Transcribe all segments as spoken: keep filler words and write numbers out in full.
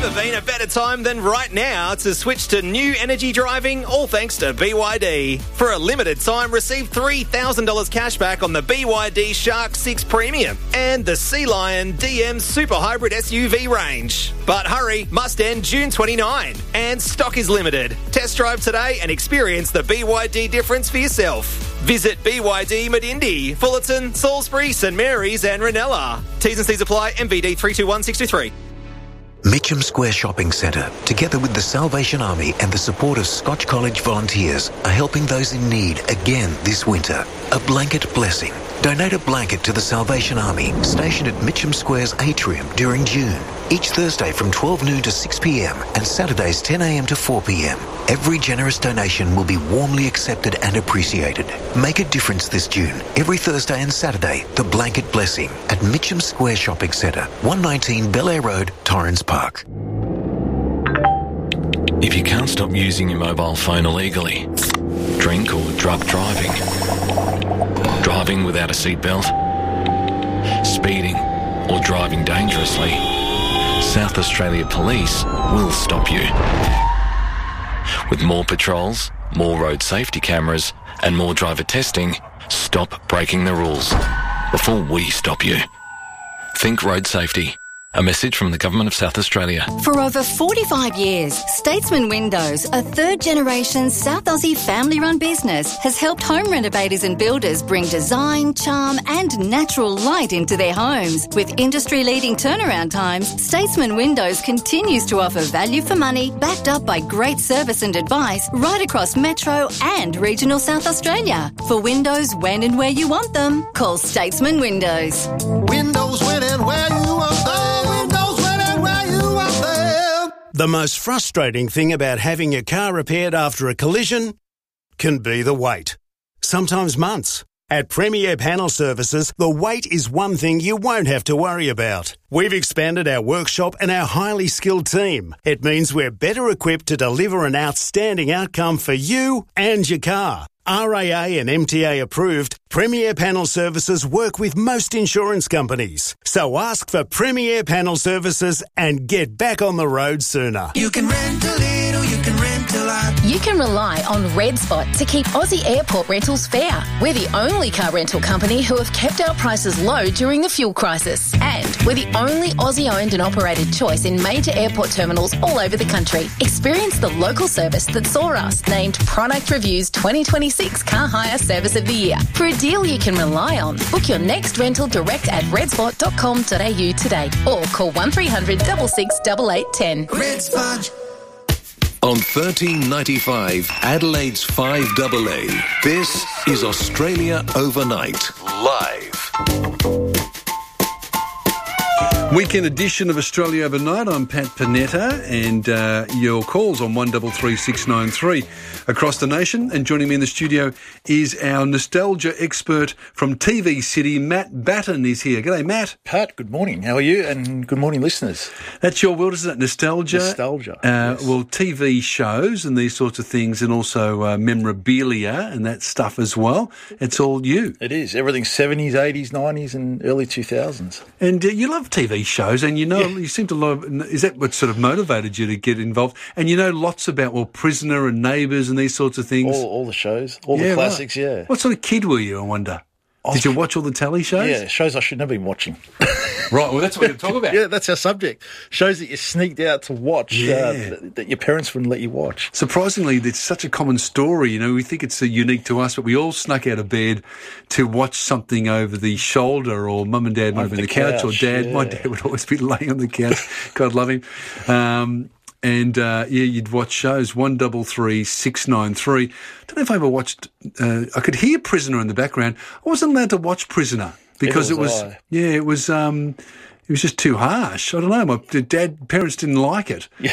never been a better time than right now to switch to new energy driving, all thanks to B Y D. For a limited time, receive three thousand dollars cash back on the B Y D Shark six Premium and the Sea Lion D M Super Hybrid S U V range. But hurry, must end June twenty-ninth, and stock is limited. Test drive today and experience the B Y D difference for yourself. Visit B Y D Medindi, Fullerton, Salisbury, St Mary's and Ranella. T's and C's apply. M V D three two one six two three. Mitcham Square Shopping Centre, together with the Salvation Army and the support of Scotch College volunteers, are helping those in need again this winter. A blanket blessing. Donate a blanket to the Salvation Army, stationed at Mitcham Square's atrium during June. Each Thursday from twelve noon to six p m and Saturdays ten a m to four p m. Every generous donation will be warmly accepted and appreciated. Make a difference this June. Every Thursday and Saturday, the Blanket Blessing at Mitcham Square Shopping Centre, one nineteen Bel-Air Road, Torrens Park. If you can't stop using your mobile phone illegally, drink or drug driving, driving without a seatbelt, speeding or driving dangerously, South Australia Police will stop you. With more patrols, more road safety cameras and more driver testing, stop breaking the rules before we stop you. Think road safety. A message from the Government of South Australia. For over forty-five years, Statesman Windows, a third-generation South Aussie family-run business, has helped home renovators and builders bring design, charm and natural light into their homes. With industry-leading turnaround times, Statesman Windows continues to offer value for money, backed up by great service and advice right across Metro and regional South Australia. For windows when and where you want them, call Statesman Windows. Windows when and where you want them. The most frustrating thing about having your car repaired after a collision can be the wait. Sometimes months. At Premier Panel Services, the wait is one thing you won't have to worry about. We've expanded our workshop and our highly skilled team. It means we're better equipped to deliver an outstanding outcome for you and your car. R A A and M T A approved, Premier Panel Services work with most insurance companies. So ask for Premier Panel Services and get back on the road sooner. You can rent a little, you can rent a lot. You can rely on Red Spot to keep Aussie airport rentals fair. We're the only car rental company who have kept our prices low during the fuel crisis. And we're the only Aussie-owned and operated choice in major airport terminals all over the country. Experience the local service that saw us named Product Reviews twenty twenty-six Car Hire Service of the Year. For a deal you can rely on, book your next rental direct at redspot dot com dot a u today or call one three hundred six six eight eight one zero. Red Spot. On thirteen ninety-five, Adelaide's five A A, this is Australia Overnight, live. Weekend edition of Australia Overnight. I'm Pat Panetta, and uh, your calls on one three three six nine three across the nation. And joining me in the studio is our nostalgia expert from T V City, Matt Batten is here. G'day, Matt. Pat, good morning. How are you? And good morning, listeners. That's your world, isn't it? Nostalgia. Nostalgia. Uh, yes. Well, T V shows and these sorts of things, and also uh, memorabilia and that stuff as well. It's all you. It is. Everything seventies, eighties, nineties and early two thousands. And uh, you love T V shows, and you know, yeah. you seem to love, is that what sort of motivated you to get involved? And you know lots about, well, Prisoner and Neighbours and these sorts of things. All, all the shows, all yeah, the classics, right. yeah. What sort of kid were you, I wonder? Did you watch all the telly shows? Yeah, shows I should never be watching. Right, well, that's what we're going to talk about. Yeah, that's our subject. Shows that you sneaked out to watch, yeah. uh, that, that your parents wouldn't let you watch. Surprisingly, it's such a common story. You know, we think it's uh, unique to us, but we all snuck out of bed to watch something over the shoulder, or mum and dad might have been on the couch, couch, or dad. Yeah. My dad would always be laying on the couch. God love him. Um, And, uh, yeah, you'd watch shows, one three three six nine three. I don't know if I ever watched, uh, I could hear Prisoner in the background. I wasn't allowed to watch Prisoner because it was, it was yeah, it was, um, it was just too harsh. I don't know. My dad, parents didn't like it. Yeah.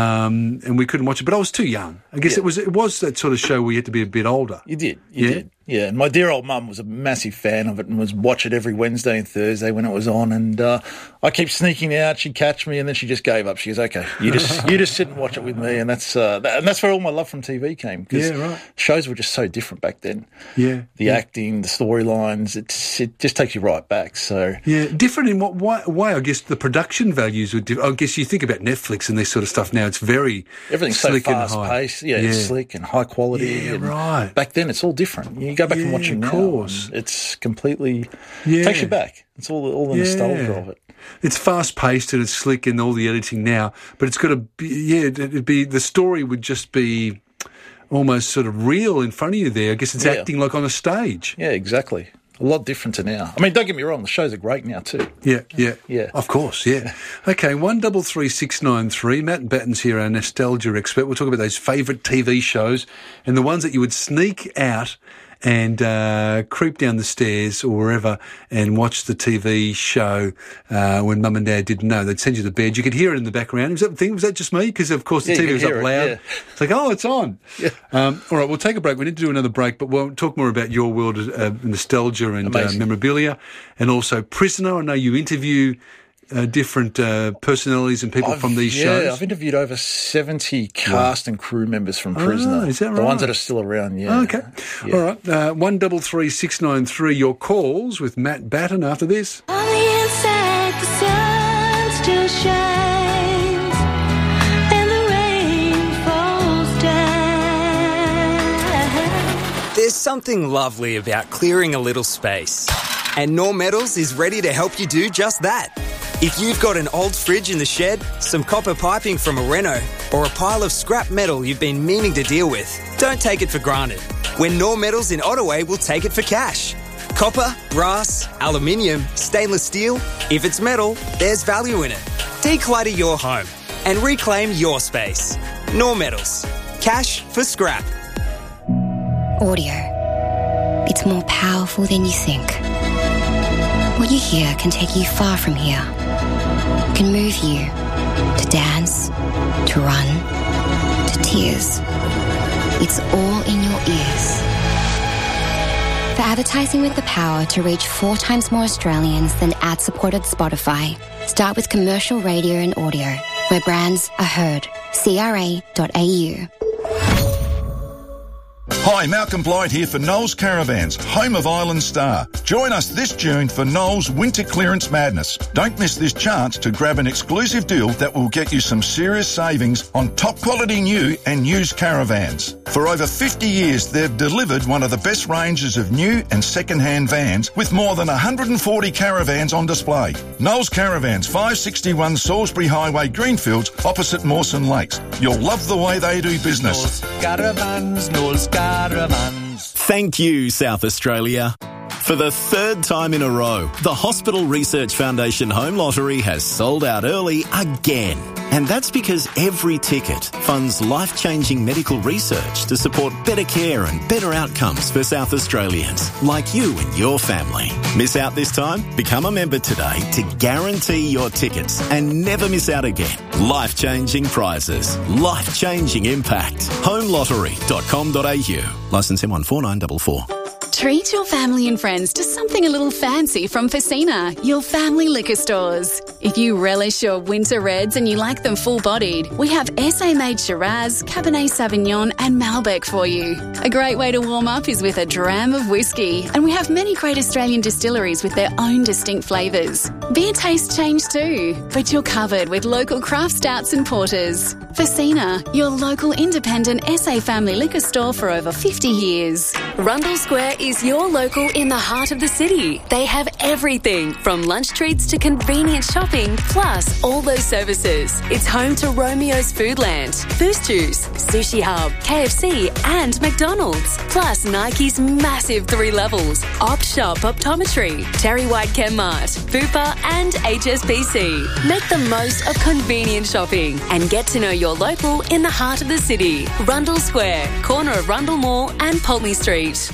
Um, and we couldn't watch it, but I was too young. I guess yeah. it was, it was that sort of show where you had to be a bit older. You did. You yeah? did. Yeah, and my dear old mum was a massive fan of it and was watch it every Wednesday and Thursday when it was on. And uh, I keep sneaking out. She'd catch me, and then she just gave up. She goes, "Okay, you just you just sit and watch it with me." And that's uh, that, and that's where all my love from T V came. Because Yeah, right. shows were just so different back then. Yeah, the yeah. acting, the storylines, it's it just takes you right back. So Yeah, different in what way? way I guess the production values would. I guess you think about Netflix and this sort of stuff now. It's very everything's so slick and fast high. paced. Yeah, it's slick and high quality. Yeah, and right. Back then, it's all different. You go back and Yeah, watch it now. of course. and It's completely Yeah. takes you back. It's all all the Yeah. nostalgia of it. It's fast paced and it's slick and all the editing now, but it's got to be. Yeah, it'd be the story would just be almost sort of real in front of you there. I guess it's Yeah. acting like on a stage. Yeah, exactly. A lot different to now. I mean, don't get me wrong, the shows are great now too. Yeah, yeah, Yeah. Of course, yeah. Okay, one double three six nine three. Matt Batten's here, our nostalgia expert. We'll talk about those favourite T V shows and the ones that you would sneak out and uh, creep down the stairs or wherever and watch the T V show uh, when mum and dad didn't know. They'd send you to bed. You could hear it in the background. Was that the thing? Was that just me? Because, of course, the Yeah, you T V was could up hear it, loud. yeah. It's like, oh, it's on. Yeah. Um, all right, we'll take a break. We need to do another break, but we'll talk more about your world of uh, nostalgia and uh, Amazing. memorabilia and also Prisoner. I know you interview uh, different uh, personalities and people I've- from these yeah, shows. I've interviewed over seventy cast and crew members from Prisoner. Ah, is that The ones right? that are still around, yeah. Okay. Yeah. All right. Uh, one double three six nine three. Your calls with Matt Batten after this. On the inside, the sun still shines, and the rain falls down. There's something lovely about clearing a little space. And Norm Metals is ready to help you do just that. If you've got an old fridge in the shed, some copper piping from a reno, or a pile of scrap metal you've been meaning to deal with, don't take it for granted. When Norm Metals in Ottaway will take it for cash. Copper, brass, aluminium, stainless steel. If it's metal, there's value in it. Declutter your home and reclaim your space. Norm Metals. Cash for scrap. Audio. It's more powerful than you think. What you hear can take you far from here. Can move you to dance, to run, to tears. It's all in your ears. For advertising with the power to reach four times more Australians than ad-supported Spotify, start with commercial radio and audio, where brands are heard. C R A dot A U. Hi, Malcolm Blight here for Knowles Caravans, home of Island Star. Join us this June for Knowles Winter Clearance Madness. Don't miss this chance to grab an exclusive deal that will get you some serious savings on top quality new and used caravans. For over fifty years, they've delivered one of the best ranges of new and second-hand vans with more than one hundred forty caravans on display. Knowles Caravans, five sixty-one Salisbury Highway, Greenfields, opposite Mawson Lakes. You'll love the way they do business. Caravans, Knowles Caravans. Thank you, South Australia. For the third time in a row, the Hospital Research Foundation Home Lottery has sold out early again. And that's because every ticket funds life-changing medical research to support better care and better outcomes for South Australians, like you and your family. Miss out this time? Become a member today to guarantee your tickets and never miss out again. Life-changing prizes. Life-changing impact. home lottery dot com dot a u. Licence M one four nine four four. Treat your family and friends to something a little fancy from Facina, your family liquor stores. If you relish your winter reds and you like them full-bodied, we have S A-made Shiraz, Cabernet Sauvignon and Malbec for you. A great way to warm up is with a dram of whiskey, and we have many great Australian distilleries with their own distinct flavours. Beer tastes change too, but you're covered with local craft stouts and porters. Facina, your local independent S A family liquor store for over fifty years. Rundle Square is your local in the heart of the city. They have everything from lunch treats to convenient shopping, plus all those services. It's home to Romeo's Foodland, Boost Juice, Sushi Hub, K F C and McDonald's. Plus Nike's massive three levels, Opt Shop Optometry, Terry White Chemmart, Bupa and H S B C. Make the most of convenient shopping and get to know your local in the heart of the city. Rundle Square, corner of Rundle Mall and Pulteney Street.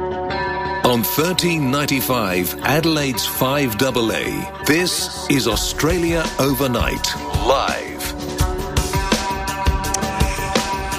On thirteen ninety-five, Adelaide's five A A, this is Australia Overnight, live.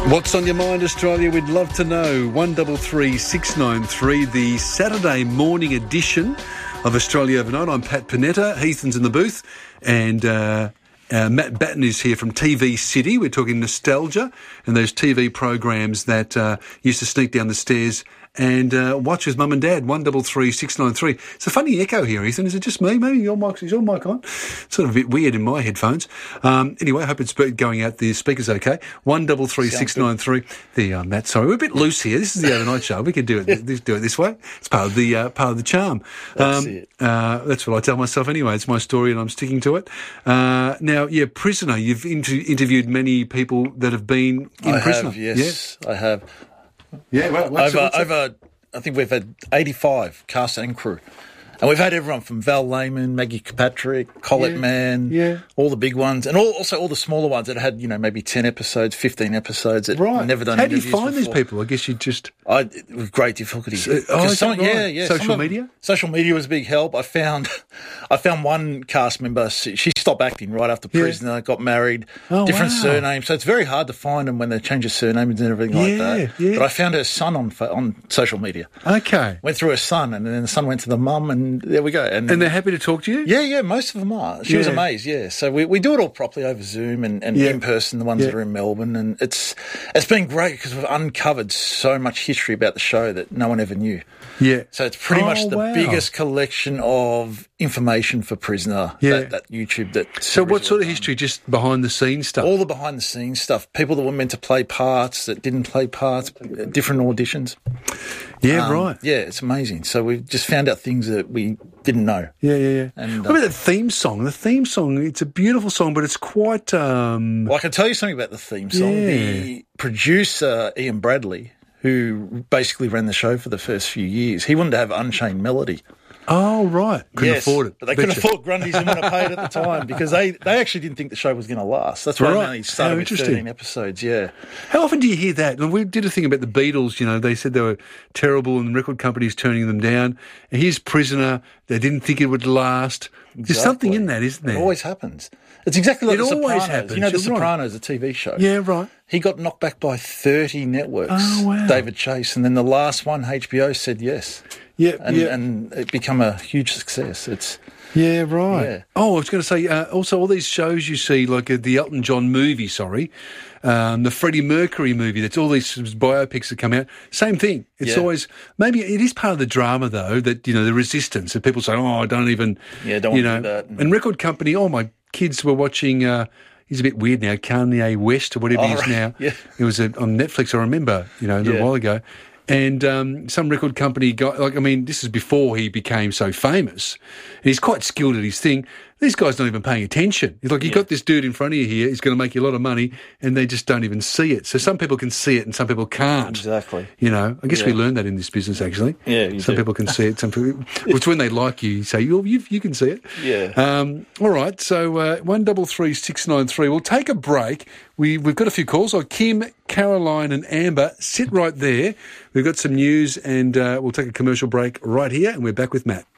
What's on your mind, Australia? We'd love to know. one three three six nine three, the Saturday morning edition of Australia Overnight. I'm Pat Panetta. Heathen's in the booth. And uh, uh, Matt Batten is here from T V City. We're talking nostalgia and those T V programs that uh, used to sneak down the stairs and uh, watch with mum and dad. one three three six nine three. It's a funny echo here, Ethan. Is it just me? Maybe your mic, is your mic on? Sort of a bit weird in my headphones. Um, anyway, I hope it's going out. The speaker's okay. one three three six nine three. There you are, Matt. Sorry, we're a bit loose here. This is the overnight show. We can do it. do it this way. It's part of the uh, part of the charm. That's um, it. Uh, that's what I tell myself anyway. It's my story, and I'm sticking to it. Uh, now, yeah, Prisoner. You've inter- interviewed many people that have been in I Prisoner. have, yes, yeah? I have. Yeah, well, what's over it, what's it? over. I think we've had eighty-five cast and crew. And we've had everyone from Val Lehman, Maggie Kirkpatrick, Colette Yeah, Mann, yeah. all the big ones, and all, also all the smaller ones that had, you know, maybe ten episodes, fifteen episodes that Right. never done How do you interviews find these before. people? I guess you just... I, with great difficulty. So- oh, Because is that right? Yeah, yeah. Social some of- media? Social media was a big help. I found, I found one cast member. She she stopped acting right after Yeah. Prisoner, got married, Oh, different wow. surnames. So it's very hard to find them when they change their surnames and everything like Yeah, that. yeah. But I found her son on fa- on social media. Okay. Went through her son, and then the son went to the mum, and there we go. And, And they're happy to talk to you? yeah, yeah, most of them are. She was Yeah. amazed, yeah. So we, we do it all properly over Zoom and, and Yeah. in person, the ones Yeah. that are in Melbourne. And it's it's been great because we've uncovered so much history about the show that no one ever knew. Yeah. So it's pretty Oh, much the wow. biggest collection of information for Prisoner, Yeah. that, that YouTube. That So what series sort of have history? Just behind the scenes stuff? done. All the behind the scenes stuff. People that were meant to play parts that didn't play parts, different auditions. Yeah, Um, right. Yeah, it's amazing. So we've just found out things that we didn't know. Yeah, yeah, yeah. And, what about the theme song? The theme song, it's a beautiful song, but it's quite... Um, Well, I can tell you something about the theme song. Yeah. The producer, Ian Bradley, who basically ran the show for the first few years, he wanted to have Unchained Melody. oh, right. Couldn't Yes, afford it. But they Betcha. couldn't afford Grundy's and wouldn't have paid at the time because they, they actually didn't think the show was going to last. That's why Right. they only started How with interesting. thirteen episodes, yeah. How often do you hear that? And we did a thing about the Beatles, you know, they said they were terrible and record companies turning them down. And here's Prisoner, they didn't think it would last. There's something in that, isn't there? It always happens. It's exactly like It The always Sopranos. happens, You know, The you're right. Sopranos, a T V show. Yeah, right. He got knocked back by thirty networks, Oh, wow. David Chase, and then the last one, H B O, said yes. Yeah, And, yeah. and it became a huge success. It's Yeah, right. Yeah. Oh, I was going to say, uh, also all these shows you see, like uh, the Elton John movie, sorry, um, the Freddie Mercury movie, that's all these biopics that come out. Same thing. It's Yeah. always, maybe it is part of the drama, though, that, you know, the resistance, that people say, oh, I don't even, Yeah, don't you want know. to do that. And record company, oh, my kids were watching, uh, he's a bit weird now, Kanye West or whatever Oh, he is right. now. Yeah. It was a, on Netflix, I remember, you know, a little Yeah. while ago. And um, some record company guy, like, I mean, this is before he became so famous. And he's quite skilled at his thing. These guys not even paying attention. It's like, you've got this dude in front of you here, he's going to make you a lot of money, and they just don't even see it. So some people can see it and some people can't. Exactly. You know, I guess we Yeah. learned that in this business, actually. Yeah, you Some do. people can see it. Some people, it's when they like you, you say, you, you, you can see it. Yeah. Um, all right, so uh, one three three six nine three. We'll take a break. We, we've got a few calls. Oh, Kim, Caroline and Amber, sit right there. We've got some news and uh, we'll take a commercial break right here and we're back with Matt.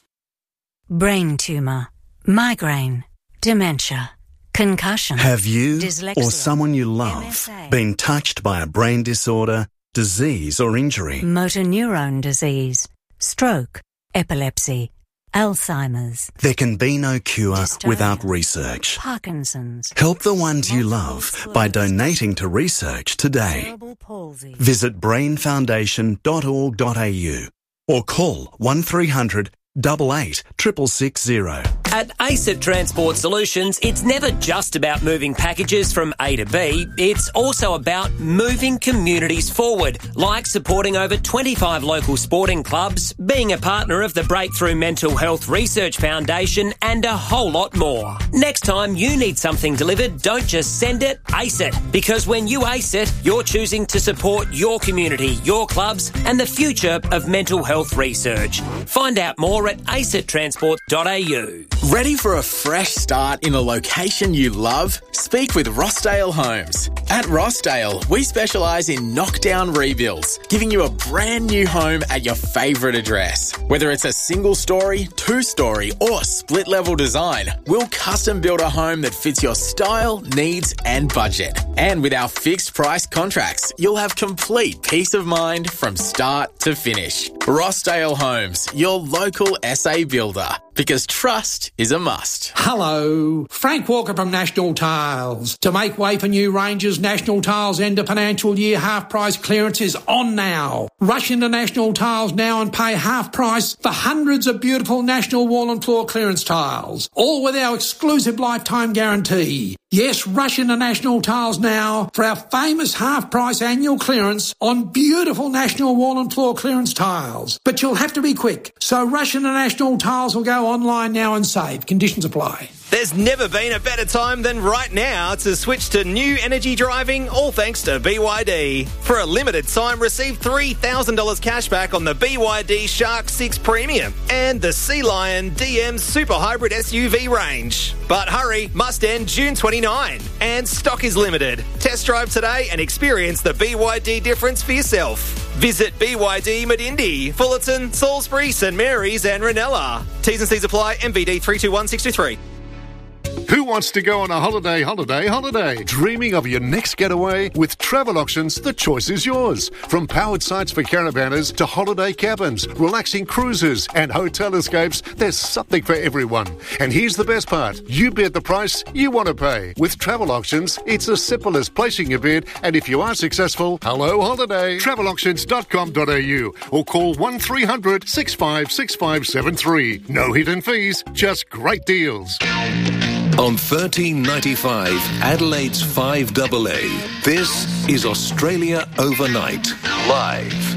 Brain tumour, migraine, dementia, concussion. Have you dyslexia, or someone you love M S A, been touched by a brain disorder, disease or injury? motor neurone disease, stroke, epilepsy, Alzheimer's, There can be no cure Dystonia, without research. Parkinson's, Help the ones you love by donating to research today. cerebral palsy. Visit brain foundation dot org dot a u or call one three hundred eight eight six six zero. At ACET Transport Solutions, it's never just about moving packages from A to B, it's also about moving communities forward, like supporting over twenty-five local sporting clubs, being a partner of the Breakthrough Mental Health Research Foundation, and a whole lot more. Next time you need something delivered, don't just send it, ace it. Because when you ace it, you're choosing to support your community, your clubs, and the future of mental health research. Find out more at acet transport dot a u. Ready for a fresh start in a location you love? Speak with Rossdale Homes. At Rossdale, we specialise in knockdown rebuilds, giving you a brand new home at your favourite address. Whether it's a single story, two story or split level design, we'll custom build a home that fits your style, needs and budget. And with our fixed price contracts, you'll have complete peace of mind from start to finish. Rossdale Homes, your local S A builder. Because trust is a must. Hello, Frank Walker from National Tiles. To make way for new ranges, National Tiles end of financial year half price clearance is on now. Rush into National Tiles now and pay half price for hundreds of beautiful National wall and floor clearance tiles, all with our exclusive lifetime guarantee. Yes, rush into National Tiles now for our famous half price annual clearance on beautiful National wall and floor clearance tiles. But you'll have to be quick, so rush into National Tiles or go online now and save. Conditions apply. There's never been a better time than right now to switch to new energy driving, all thanks to B Y D. For a limited time, receive three thousand dollars cash back on the B Y D Shark six Premium and the Sea Lion D M Super Hybrid S U V range. But hurry, must end June twenty-ninth, and stock is limited. Test drive today and experience the B Y D difference for yourself. Visit B Y D Medindi, Fullerton, Salisbury, St Mary's and Ranella. T's and C's apply. M V D three two one six two three. Who wants to go on a holiday, holiday, holiday? Dreaming of your next getaway? With Travel Auctions, the choice is yours. From powered sites for caravanners to holiday cabins, relaxing cruises and hotel escapes, there's something for everyone. And here's the best part. You bid the price you want to pay. With Travel Auctions, it's as simple as placing your bid, and if you are successful, hello holiday. travel auctions dot com dot a u or call one three hundred six five six five seven three. No hidden fees, just great deals. On thirteen ninety-five, Adelaide's five A A, this is Australia Overnight, live.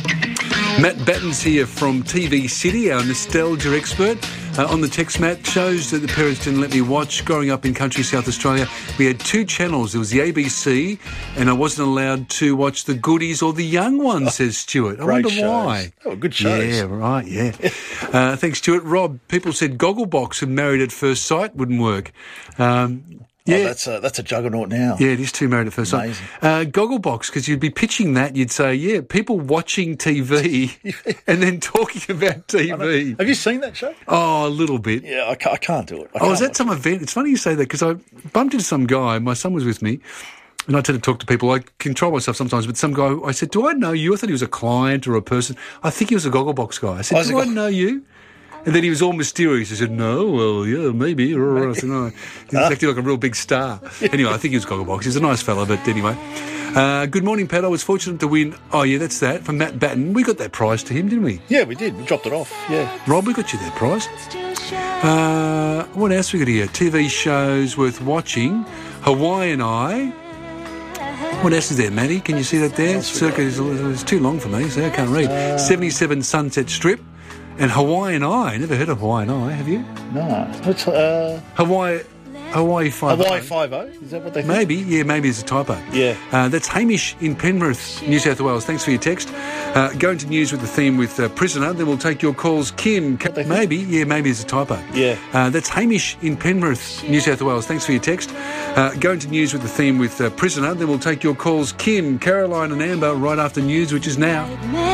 Matt Batten's here from T V City, our nostalgia expert. Uh, on the text, Matt, shows that the parents didn't let me watch. Growing up in country South Australia, we had two channels. There was the A B C, and I wasn't allowed to watch the goodies or the young ones, oh, says Stuart. I wonder shows. why. Oh, good shows. Yeah, right, yeah. uh, thanks, Stuart. Rob, people said Gogglebox and Married at First Sight wouldn't work. Um, Yeah, yeah, oh, that's a that's a juggernaut now. Yeah, it is too Married at First Sight. Amazing. Uh, Gogglebox, because you'd be pitching that, you'd say, yeah, people watching T V and then talking about T V. Have you seen that show? Oh, a little bit. Yeah, I can't, I can't do it. I oh, was can't that some event? It's funny you say that, because I bumped into some guy, my son was with me, and I tend to talk to people. I control myself sometimes, but some guy, I said, do I know you? I thought he was a client or a person. I think he was a Gogglebox guy. I said, Oh, do is I it go- know you? And then he was all mysterious. He said, no, well, yeah, maybe. I said, no. He was acting like a real big star. Anyway, I think he was Gogglebox. He's a nice fella, but anyway. Uh, good morning, Pat. I was fortunate to win. Oh, yeah, that's that. From Matt Batten. We got that prize to him, didn't we? Yeah, we did. We dropped it off. Yeah. Rob, we got you that prize. Uh, what else we got here? T V shows worth watching. Hawaii and I. What else is there, Matty? Can you see that there? Circa is it's too long for me, so I can't read. Uh, seventy-seven Sunset Strip. And Hawaii and I. Never heard of Hawaii and I, have you? No. It's, uh, Hawaii Hawaii five oh. Hawaii five oh? Is that what they think? Maybe, yeah, maybe it's a typo. Yeah. Uh, that's Hamish in Penrith, New South Wales. Thanks for your text. Uh, going to news with the theme with uh, Prisoner, then we'll take your calls. Kim, Ca- maybe, yeah, maybe it's a typo. Yeah. Uh, that's Hamish in Penrith, New South Wales. Thanks for your text. Uh, going to news with the theme with uh, Prisoner, then we'll take your calls. Kim, Caroline and Amber right after news, which is now.